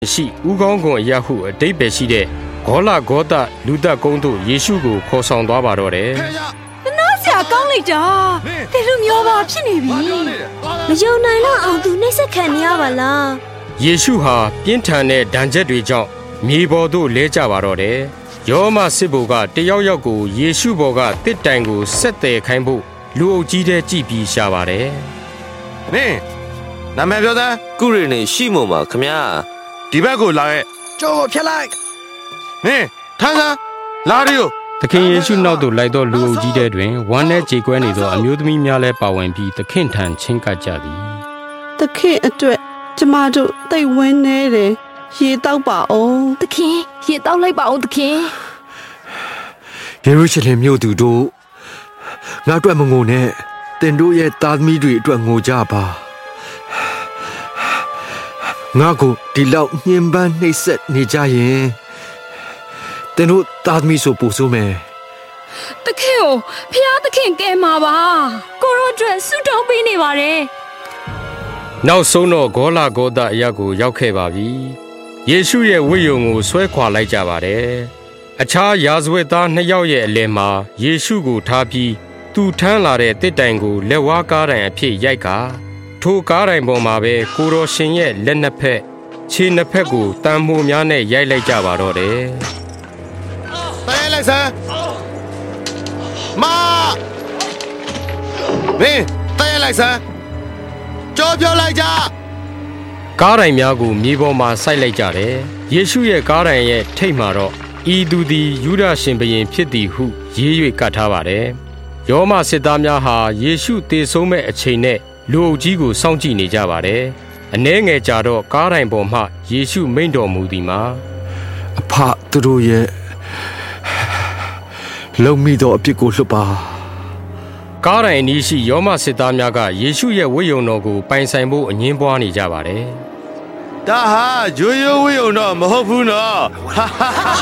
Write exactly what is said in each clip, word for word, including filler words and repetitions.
ရှိဦးကောင်းကွန်အရာဟုအတိတ်ပဲရှိတဲ့ဂေါလဂေါတလူသက်ကုန်းတို့ယေရှုကိုခေါ်ဆောင်သွားပါတော့တယ်။နားဆရာကောင်းလိုက်တာ။ဒီလိုမျိုးပါဖြစ်နေပြီ။မယုံနိုင်တော့အောင်သူနှိမ့်ဆက်ခံနေရပါလား။ယေရှုဟာပြင်းထန်တဲ့ဒဏ်ချက်တွေကြောင့်မြေပေါ်သို့လဲကျပါတော့တယ်။ယောမစစ်ဘိုကတယောက်ယောက်ကိုယေရှုဘော်ကတစ်တိုင်ကိုဆက်တယ်ခိုင်းဖို့လူအုပ်ကြီးတဲ့ကြည်ပြီးရှာပါတယ်။နင်းနာမည်ပြောသားကုရီနေရှိမို့မှာခမညာဒီဘက်ကိုလာခဲ့ကြောက်ဖြတ်လိုက်နင်းထမ်းစမ်းလာရီယိုသခင်ယေရှုနောက်သို့လိုက်သောလူအုပ်ကြီးတဲ့တွင်ဝမ်းနဲ့ကြေကွဲနေသောအမျိုးသမီးများလည်းပါဝင်ပြီးသခင်ထံချင်းကပ်ကြသည်သခင်အတွက်ကျမတို့သိဝင်းနေတယ်ရေတောက်ပါအောင်သခင်ရေတောက်လိုက်ပါအောင်သခင်ယေရုရှလင်မြို့သူတို့ငါအတွက်မငိုနဲ့တင်တို့ရဲ့သားသမီးတွေအတွက်ငိုကြပါငါကိုဒီလောက်ညှဉ်းပန်းနှိပ်စက်နေကြရင်တင်တို့သားသမီးဆိုပူဆိုးမယ်တခင်ကိုဖျားသခင်ကဲမှာပါကိုရောအတွက်ဆုတောင်းပေးနေပါတယ်နောက်ဆုံးတော့ဂေါလဂေါတအရာကိုရောက်ခဲ့ပါပြီယေရှုရဲ့ဝိယုံကိုဆွဲခွာလိုက်ကြပါတယ်အခြားယာဇဝတ်သားနှစ်ယောက်ရဲ့အလယ်မှာယေရှုကိုထားပြီးသူထမ်းလာတဲ့တစ်တိုင်ကိုလက်ဝါးကားတိုင်အဖြစ်ရိုက်ကာထိုကားတိုင်ပေါ်မှာပဲကိုတော်ရှင်ရဲ့လက်နှစ်ဖက်ခြေနှစ်ဖက်ကိုတန်မိုးများနဲ့ရိုက်လိုက်ကြပါတော့တယ်။တဲလိုက်စမ်းမမင်းတဲလိုက်စမ်းကြောပြောလိုက်ကြကားတိုင်များကိုမြေပေါ်မှာစိုက်လိုက်ကြတယ်။ယေရှုရဲ့ကားတိုင်ရဲ့ထိပ်မှာတော့ဤသူသည်ယူဒရှင်ဘုရင်ဖြစ်သည်ဟုရေး၍ကတ်ထားပါတယ်။ယောမစစ်သားများဟာယေရှုသေဆုံးမဲ့အချိန်နဲ့လူအုပ်ကြီးကိုစောင့်ကြည့်နေကြပါတယ်။အနည်းငယ်ကြာတော့ကားတိုင်ပေါ်မှယေရှုမိန့်တော်မူသည်မှာအဖသူတို့ရဲ့လုံမိသောအပြစ်ကိုလွတ်ပါကားတိုင်အနီးရှိယောမစစ်သားများကယေရှုရဲ့ဝိယုံတော်ကိုပိုင်ဆိုင်ဖို့အငင်းပွားနေကြပါတယ်။ဒါဟာဂျိုယိုဝိယုံတော့မဟုတ်ဘူးနော်။ဟေး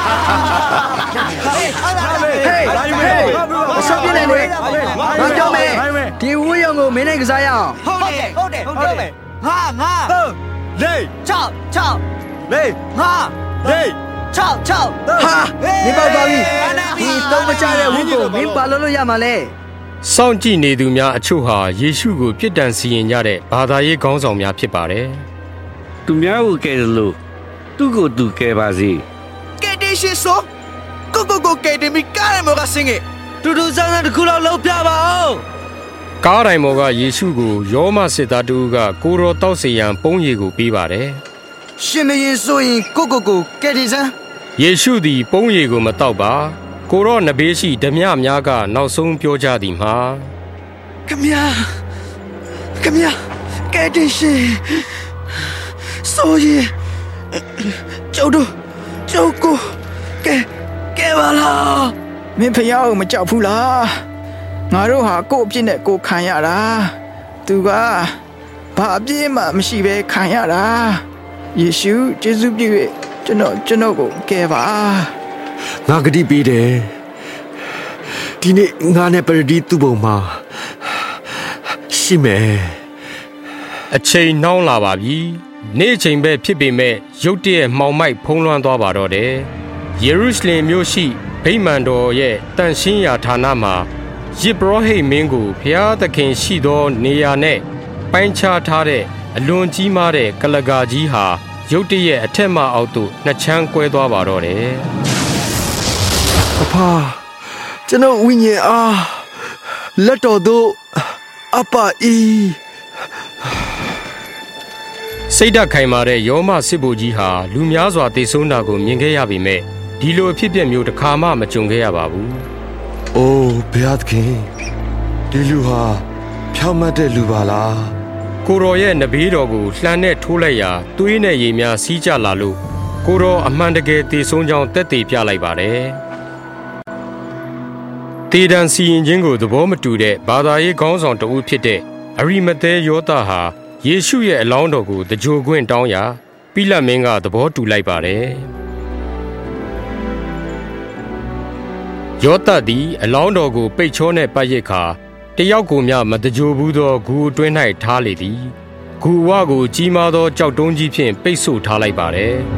ဟေးအဆောက်ပြနေလေငါကြောက်မယ်ဒီဝိယုံကိုမင်းနဲ့ကစားရအောင်ဟုတ်တယ်ဟုတ်တယ်ဟုတ်တယ်ငါငါလေးချောက်ချောက်လေးငါလေးချောက်ချောက်ဟာနေပေါသွားပြီဒီတော့မချတဲ့ဝိကိုမင်းပါလို့လို့ရမှာလဲစောင့်ကြည့်နေသူများအချို့ဟာယေရှုကိုပြစ်ဒဏ်စီရင်ကြတဲ့ဘာသာရေးခေါင်းဆောင်များဖြစ်ပါတယ်။သူများကိုကယ်လို့သူ့ကိုသူကယ်ပါစေ။ကယ်တင်ရှိဆိုကိုကိုကိုကယ်တင်မိကားရမောကစင်ငယ်တူတူဆန်းဆန်းတစ်ခုလောက်လုပ်ပြပါအောင်။ကားတိုင်မောကယေရှုကိုယောမစစ်သားတူကကိုရောတောက်စီရန်ပုံးရည်ကိုပေးပါတယ်။ရှင်မရင်ဆိုရင်ကိုကိုကိုကယ်တင်စမ်းယေရှုသည်ပုံးရည်ကိုမတောက်ပါကိုရောနဘေးရှိဓမြများကနောက်ဆုံးပြောကြသည်မှာခမညာခမညာကဲတင်ရှင်ဆိုရင်ကျုပ်တို့ကျုပ်ကိုကဲကဲပါလားမင်းဖျားကိုမကြောက်ဘူးလားငါတို့ဟာကို့အပြစ်နဲ့ကိုခံရတာသူကဘာအပြစ်မှမရှိဘဲခံရတာယေရှုယေရှုပြည့်ကျွန်တော်ကျွန်တော်ကိုကဲပါငါဂတိပေးတယ်ဒီနေ့ငါနဲ့ပရဒီသူ့ဘုံမှာရှိမယ်အချိန်နှောင်းလာပါပြီနေ့အချိန်ပဲဖြစ်ပေမဲ့ရုတ်တရက်မှောင်မိုက်ဖုံးလွှမ်းသွားပါတော့တယ်ယေရုရှလင်မြို့ရှိဗိမာန်တော်ရဲ့တန်ရှင်းရာဌာနမှာယေဘရဟိမင်းကိုဖျားသခင်ရှိသောနေရာနဲ့ပိုင်းခြားထားတဲ့အလွန်ကြီးမားတဲ့ကလကာကြီးဟာရုတ်တရက်အထက်မှအောက်သို့နှစ်ချမ်းကွဲသွားပါတော့တယ်အဖာကျွန်တော်ဝိညာဉ်အားလက်တော်သို့အပအီစိတ်ဓာတ်ခိုင်မာတဲ့ယောမစစ်ဘိုလ်ကြီးဟာလူများစွာတေဆုံးတာကိုမြင်ခဲ့ရပေမဲ့ဒီလိုအဖြစ်အပျက်မျိုးတစ်ခါမှမကြုံခဲ့ရပါဘူး။အိုးဘုရားသခင်ဒီလူဟာဖြောင့်မတ်တဲ့လူပါလား။ကိုရောရဲ့နဘေးတော်ကိုလှမ်းနဲ့ထိုးလိုက်ရာသွေးနဲ့ရေများစီးကျလာလို့ကိုရောအမှန်တကယ်တေဆုံးကြောင်းတက်သေးပြလိုက်ပါတယ်။တေဒန်စီရင်ခြင်းကိုသဘောမတူတဲ့ဘာသာရေးခေါင်းဆောင်တဦးဖြစ်တဲ့အရိမသဲယောသဟာယေရှုရဲ့အလောင်းတော်ကိုတကြိုခွင့်တောင်းရာပိလတ်မင်းကသဘောတူလိုက်ပါတယ်ယောသသည်အလောင်းတော်ကိုပိတ်ချောနဲ့ပတ်ရစ်ခါတယောက်ကိုမျှမတကြိုဘူးသောဂူအတွင်း၌ထားလေသည်ဂူဝကိုကြီးမားသောကြောက်တုံးကြီးဖြင့်ပိတ်ဆို့ထားလိုက်ပါတယ်